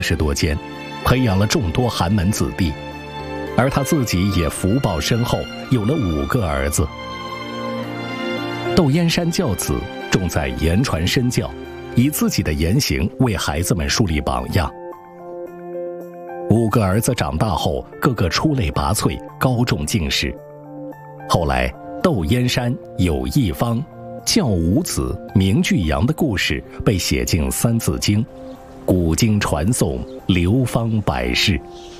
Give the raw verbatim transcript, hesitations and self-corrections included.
十多间，培养了众多寒门子弟，而他自己也福报深厚，有了五个儿子。窦燕山教子重在言传身教，以自己的言行为孩子们树立榜样。五个儿子长大后，个个出类拔萃，高中进士。后来窦燕山、有一方、教五子、名俱扬的故事被写进《三字经》，古今传颂，流芳百世。